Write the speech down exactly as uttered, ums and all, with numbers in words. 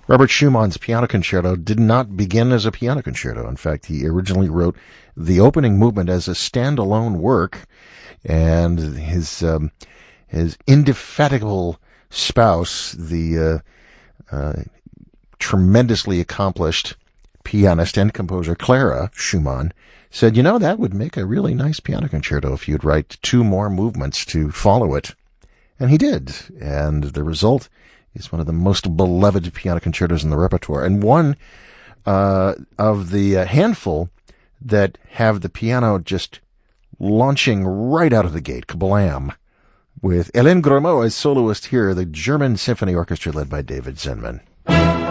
Robert Schumann's piano concerto did not begin as a piano concerto. In fact, he originally wrote the opening movement as a standalone work, and his um, his indefatigable spouse, the uh, uh, tremendously accomplished pianist and composer Clara Schumann, said, you know, that would make a really nice piano concerto if you'd write two more movements to follow it. And he did. And the result is one of the most beloved piano concertos in the repertoire, and one uh, of the uh, handful that have the piano just launching right out of the gate, kablam, with Hélène Grimaud as soloist here, the German Symphony Orchestra led by David Zinman.